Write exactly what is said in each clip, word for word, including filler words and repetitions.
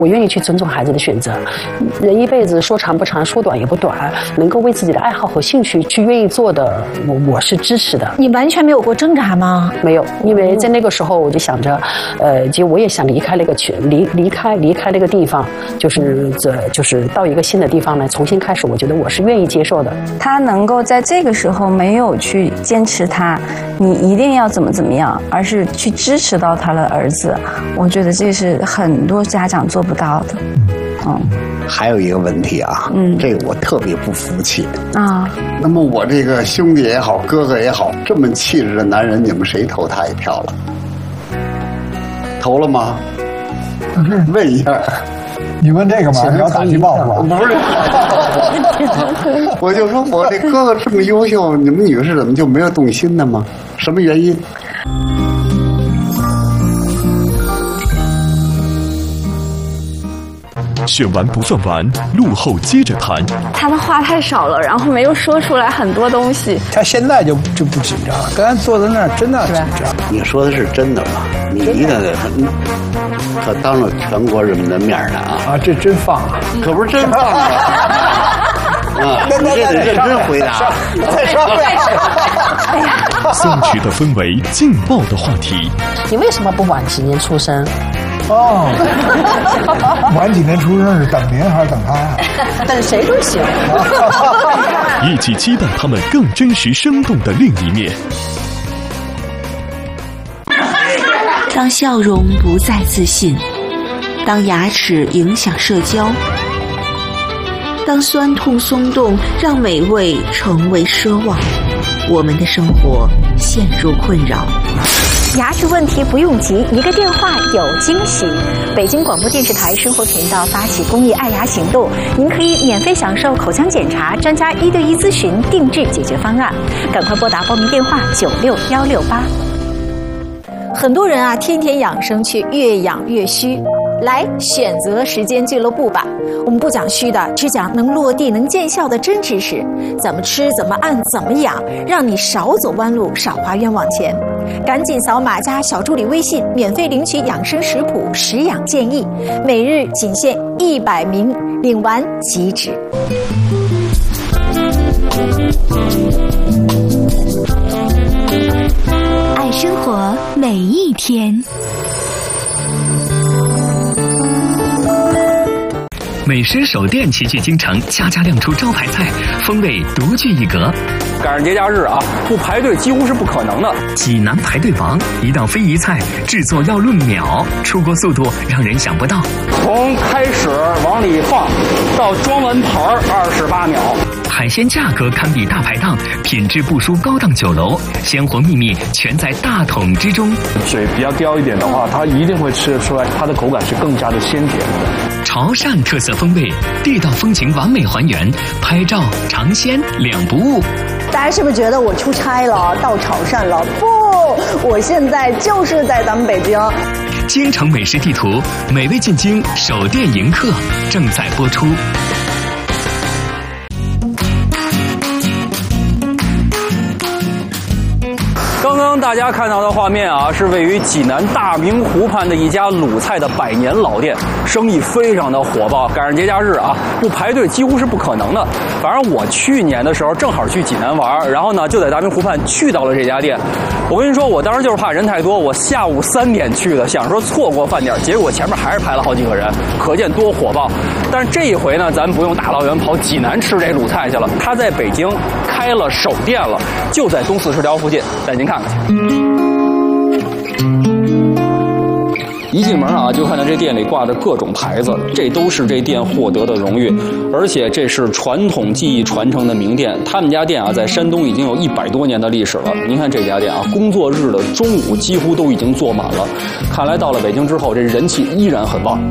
我愿意去尊重孩子的选择，人一辈子说长不长，说短也不短，能够为自己的爱好和兴趣去愿意做的，我我是支持的。 你完全没有过挣扎吗？ 没有，因为在那个时候我就想着，呃，其实我也想离开那个群，离离开离开那个地方，就是这就是到一个新的地方来重新开始，我觉得我是愿意接受的。 他能够在这个时候没有去坚持他，你一定要怎么怎么样，而是去支持到他的儿子，我觉得这是很多家长做不到的。嗯， 还有一个问题啊，嗯，这个我特别不服气啊。 那么我这个兄弟也好，哥哥也好，这么气质的男人，你们谁投他一票了？投了吗？问一下。 你问这个嘛？你要打击报复？ 不是，我就说我这哥哥这么优秀，你们女士怎么就没有动心的吗？什么原因？ 选完不算完，录后接着谈。 他的话太少了，然后没有说出来很多东西。 他现在就就不紧张，刚才坐在那儿真的紧张。 你说的是真的吗？你一个可当着全国人民的面呢啊！ 啊，这真放了， 可不是真放了。啊，你这得认真回答。 再说再说。宋曲的氛围，劲爆的话题。 你为什么不晚几年出生？ 哦，晚几年出生是等您还是等他呀？ 等谁都行。 一起期待他们更真实生动的另一面。 当笑容不再自信，当牙齿影响社交，当酸痛松动让美味成为奢望，我们的生活陷入困扰。 牙齿问题不用急，一个电话有惊喜。北京广播电视台生活频道发起公益爱牙行动，您可以免费享受口腔检查、专家一对一咨询、定制解决方案。赶快拨打报名电话九六幺六八。很多人啊，天天养生却越养越虚。来选择时间俱乐部吧，我们不讲虚的，只讲能落地能见效的真知识，怎么吃怎么按怎么养，让你少走弯路少花冤枉钱。赶紧扫码加小助理微信，免费领取养生食谱食养建议，每日仅限一百名，领完即止。 爱生活每一天。 美食手店齐聚京城，家家亮出招牌菜，风味独具一格。 赶上节假日啊，不排队几乎是不可能的。 济南排队王，一道非遗菜，制作要论秒，出锅速度让人想不到。 从开始往里放到装完盘二十八秒。 海鲜价格堪比大排档，品质不输高档酒楼，鲜活秘密全在大桶之中。 水比较刁一点的话，它一定会吃得出来，它的口感是更加的鲜甜的。 潮汕特色风味，地道风情完美还原，拍照尝鲜两不误。 大家是不是觉得我出差了，到潮汕了？不，我现在就是在咱们北京。 京城美食地图，美味进京首店迎客正在播出。 刚刚大家看到的画面啊，是位于济南大明湖畔的一家鲁菜的百年老店，生意非常的火爆。赶上节假日啊，不排队几乎是不可能的。反正我去年的时候正好去济南玩，然后呢就在大明湖畔去到了这家店。我跟你说，我当时就是怕人太多，我下午三点去的，想说错过饭点，结果前面还是排了好几个人，可见多火爆。但是这一回呢，咱不用大老远跑济南吃这鲁菜去了，他在北京开了首店了，就在东四十条附近，带您看看去。一进门啊，就看到这店里挂着各种牌子，这都是这店获得的荣誉，而且这是传统技艺传承的名店。他们家店啊，在山东已经有一百多年的历史了。您看这家店啊，工作日的中午几乎都已经坐满了，看来到了北京之后，这人气依然很旺。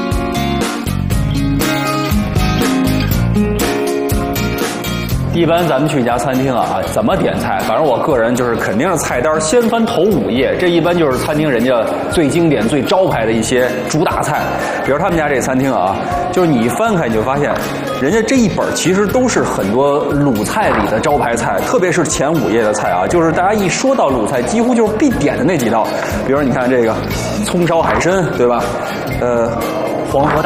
一般咱们去一家餐厅啊，怎么点菜？反正我个人就是肯定是菜单先翻头五页，这一般就是餐厅人家最经典、最招牌的一些主打菜。比如他们家这餐厅啊，就是你一翻开你就发现，人家这一本其实都是很多鲁菜里的招牌菜，特别是前五页的菜啊，就是大家一说到鲁菜，几乎就是必点的那几道。比如你看这个葱烧海参，对吧？呃，黄河大